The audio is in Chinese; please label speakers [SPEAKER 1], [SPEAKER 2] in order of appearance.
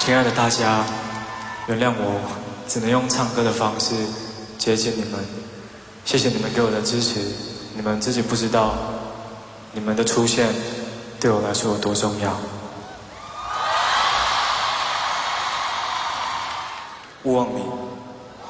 [SPEAKER 1] 亲爱的大家，原谅我只能用唱歌的方式接近你们。谢谢你们给我的支持，你们自己不知道，你们的出现对我来说有多重要。勿忘你。